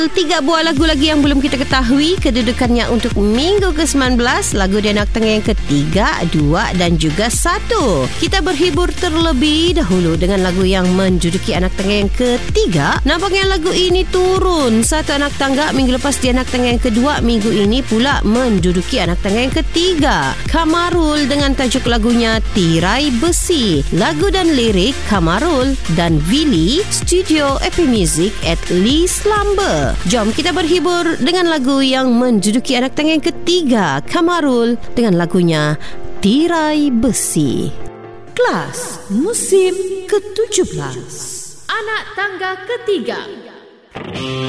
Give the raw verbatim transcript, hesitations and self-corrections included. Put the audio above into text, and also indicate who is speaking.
Speaker 1: Tiga buah lagu lagi yang belum kita ketahui kedudukannya untuk minggu ke sembilan belas. Lagu di anak tangga yang ketiga, dua dan juga satu. Kita berhibur terlebih dahulu dengan lagu yang menduduki anak tangga yang ketiga. Nampaknya lagu ini turun satu anak tangga minggu lepas di anak tangga yang kedua. Minggu ini pula menduduki anak tangga yang ketiga. Kamarul dengan tajuk lagunya Tirai Besi. Lagu dan lirik Kamarul dan Willy, studio Epi Music at Lee Slumber. Jom kita berhibur dengan lagu yang menduduki anak tangga yang ketiga, Kamarul dengan lagunya Tirai Besi. Kelas musim ke tujuh belas.
Speaker 2: Anak tangga ketiga.